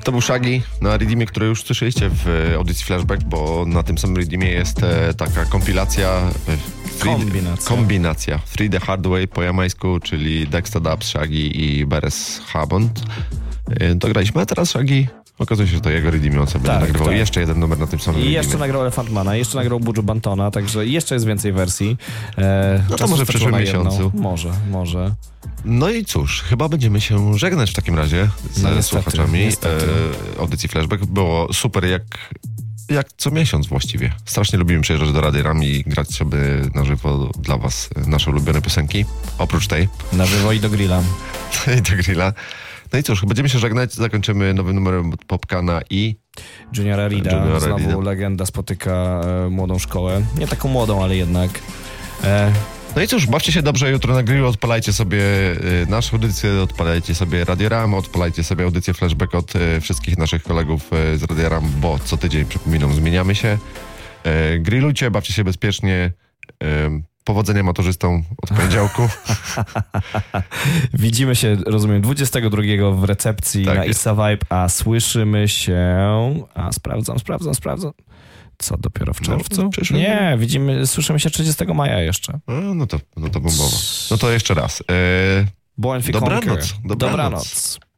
To był Shaggy na Redeemie, który już słyszeliście w audycji Flashback, bo na tym samym Redeemie jest taka kompilacja. Kombinacja. Free the Hard Way po jamańsku, czyli Dexta Dubs, Shaggy i Beres Hammond. Dograliśmy, a teraz Shaggy, okazuje się, że to jego Redeemie, on sobie nagrywał jeszcze jeden numer na tym samym I Redeemie. jeszcze nagrał Elefantmana, jeszcze nagrał Buju Bantona, także jeszcze jest więcej wersji. No to może w przyszłym miesiącu. Może. No i cóż, chyba będziemy się żegnać w takim razie z słuchaczami audycji Flashback. Było super jak co miesiąc właściwie. Strasznie lubimy przyjeżdżać do Rady Ram i grać sobie na żywo dla was nasze ulubione piosenki. Oprócz tej. Na żywo i do grilla. I do grilla. No i cóż, będziemy się żegnać. Zakończymy nowym numerem od Popcana i Juniora Reeda. Znowu legenda spotyka młodą szkołę. Nie taką młodą, ale jednak. No i cóż, bawcie się dobrze jutro na grillu, odpalajcie sobie naszą audycję, odpalajcie sobie Radio Ram, odpalajcie sobie audycję Flashback od wszystkich naszych kolegów z Radio Ram, bo co tydzień, przypominam, zmieniamy się. Grillujcie, bawcie się bezpiecznie. Powodzenia maturzystom od poniedziałku. Widzimy się, rozumiem, 22 w recepcji na Issa Vibe, a słyszymy się... Sprawdzam. Co, dopiero w czerwcu? Nie, słyszymy się 30 maja jeszcze. No to bombowo. No to jeszcze raz. Dobranoc.